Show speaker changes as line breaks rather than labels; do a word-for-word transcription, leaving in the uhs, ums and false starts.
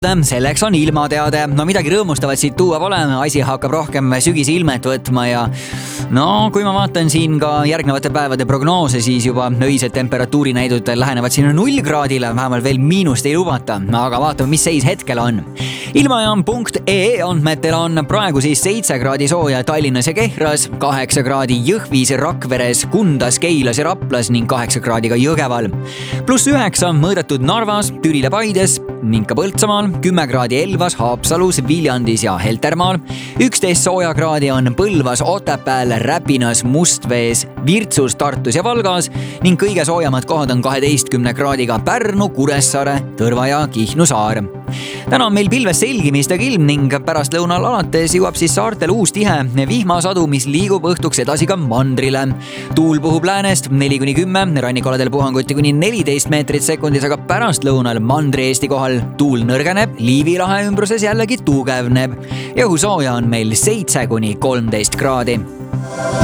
Selleks on ilmateade. No midagi rõõmustavat siit tuua pole, asi hakkab rohkem sügise ilmet võtma ja no kui ma vaatan siin ka järgnevate päevade prognoose, siis juba öised temperatuurinäidud lähenevad sinna null kraadile, vähemalt veel miinust ei lubata, aga vaatame, mis seis hetkel on. Ilmajaam punkt ee andmetel on praegu siis seitse kraadi sooja Tallinnas ja Kehras, kaheksa kraadi Jõhvis, Rakveres, Kundas, Keilas ja Raplas ning kaheksa kraadi ka Jõgeval. Pluss üheksa mõõdetud Narvas, Türil ja Paides ning ka Põltsamaal, kümme kraadi Elvas, Haapsalus, Viljandis ja Heltermaal, üksteist sooja kraadi on Põlvas, Otepääl, Räpinas, Mustvees, Virtsus, Tartus ja Valgas ning kõige soojamad kohad on kaheteistkümne kraadiga Pärnu, Kuressaare, Tõrva ja Kihnu saar. Täna on meil pilves selgimistega ilm ning pärast lõunal alates jõuab siis saartel uus tihe vihmasadu, mis liigub õhtuks edasi ka mandrile. Tuul puhub läänest neli kuni kümme, rannikualadel puhanguti kuni neliteist meetrit sekundis, aga pärast lõunal mandri Eesti kohal tuul nõrgeneb, Liivi lahe ümbruses jällegi tugevneb ja õhusooja on meil seitse kuni kolmteist kraadi.